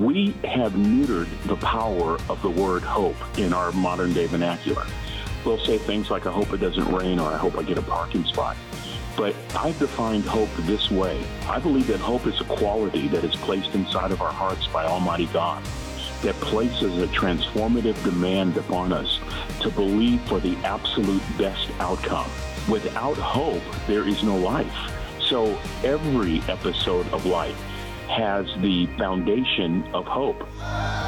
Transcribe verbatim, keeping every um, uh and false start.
We have neutered the power of the word hope in our modern day vernacular. We'll say things like, I hope it doesn't rain, or I hope I get a parking spot. But I've defined hope this way. I believe that hope is a quality that is placed inside of our hearts by Almighty God, that places a transformative demand upon us to believe for the absolute best outcome. Without hope, there is no life. So every episode of life has the foundation of hope.